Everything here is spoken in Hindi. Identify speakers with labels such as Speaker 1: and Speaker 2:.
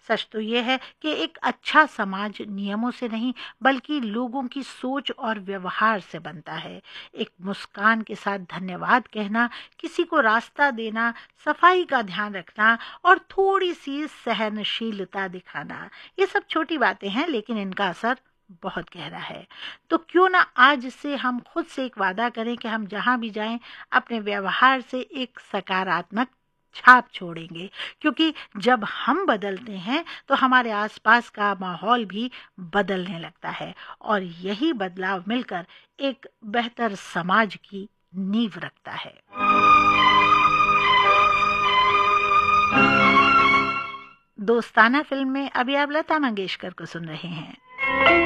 Speaker 1: सच तो ये है कि एक अच्छा समाज नियमों से नहीं बल्कि लोगों की सोच और व्यवहार से बनता है। एक मुस्कान के साथ धन्यवाद कहना, किसी को रास्ता देना, सफाई का ध्यान रखना और थोड़ी सी सहनशीलता दिखाना, ये सब छोटी बातें हैं लेकिन इनका असर बहुत गहरा है। तो क्यों ना आज से हम खुद से एक वादा करें कि हम जहां भी जाएं अपने व्यवहार से एक सकारात्मक छाप छोड़ेंगे, क्योंकि जब हम बदलते हैं तो हमारे आसपास का माहौल भी बदलने लगता है और यही बदलाव मिलकर एक बेहतर समाज की नींव रखता है। दोस्ताना फिल्म में अभी आप लता मंगेशकर को सुन रहे हैं।